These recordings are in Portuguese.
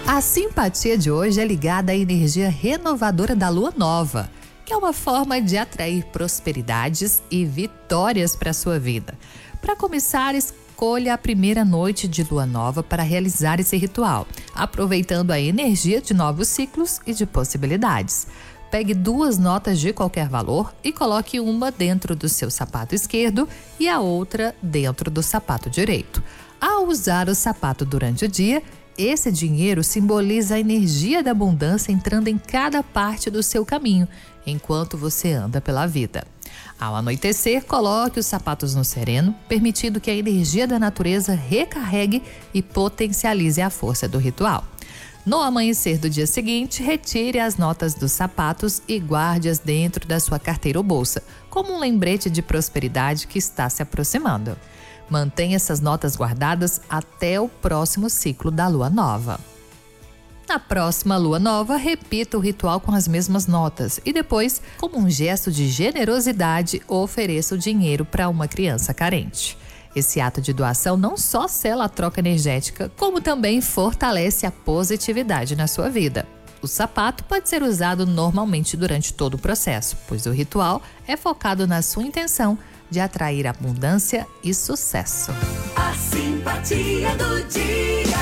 A simpatia de hoje é ligada à energia renovadora da lua nova, que é uma forma de atrair prosperidades e vitórias para a sua vida. Para começar, escolha a primeira noite de lua nova para realizar esse ritual, aproveitando a energia de novos ciclos e de possibilidades. Pegue 2 notas de qualquer valor e coloque uma dentro do seu sapato esquerdo e a outra dentro do sapato direito. Ao usar o sapato durante o dia, esse dinheiro simboliza a energia da abundância entrando em cada parte do seu caminho, enquanto você anda pela vida. Ao anoitecer, coloque os sapatos no sereno, permitindo que a energia da natureza recarregue e potencialize a força do ritual. No amanhecer do dia seguinte, retire as notas dos sapatos e guarde-as dentro da sua carteira ou bolsa, como um lembrete de prosperidade que está se aproximando. Mantenha essas notas guardadas até o próximo ciclo da lua nova. Na próxima lua nova, repita o ritual com as mesmas notas e depois, como um gesto de generosidade, ofereça o dinheiro para uma criança carente. Esse ato de doação não só sela a troca energética, como também fortalece a positividade na sua vida. O sapato pode ser usado normalmente durante todo o processo, pois o ritual é focado na sua intenção de atrair abundância e sucesso. A simpatia do dia,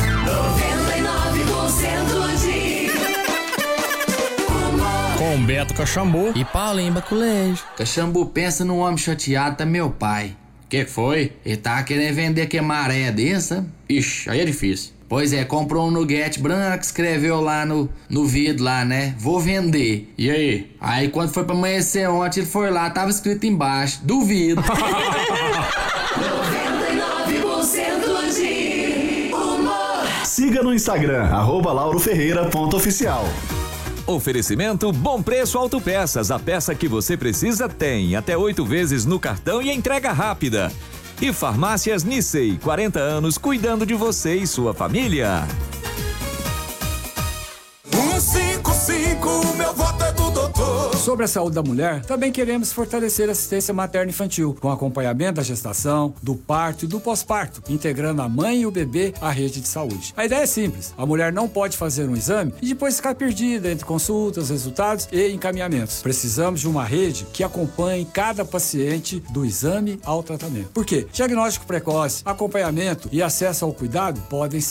99% de humor. Com Beto Caxambu e Paulinho Baculejo. Caxambu, pensa num homem chateado, tá meu pai. Que foi? Ele tá querendo vender que maré dessa? Ixi, aí é difícil. Pois é, comprou um nuguete branco, escreveu lá no vidro lá, né? Vou vender. E aí? Aí quando foi pra amanhecer ontem, ele foi lá, tava escrito embaixo, duvido. 99% de humor. Siga no Instagram, @lauroferreira.oficial. Oferecimento Bom Preço Autopeças. A peça que você precisa tem até 8 vezes no cartão e entrega rápida. E Farmácias Nissei, 40 anos cuidando de você e sua família. 155, meu voto é do doutor. Sobre a saúde da mulher, também queremos fortalecer a assistência materno-infantil, com acompanhamento da gestação, do parto e do pós-parto, integrando a mãe e o bebê à rede de saúde. A ideia é simples: a mulher não pode fazer um exame e depois ficar perdida entre consultas, resultados e encaminhamentos. Precisamos de uma rede que acompanhe cada paciente do exame ao tratamento. Por quê? Diagnóstico precoce, acompanhamento e acesso ao cuidado podem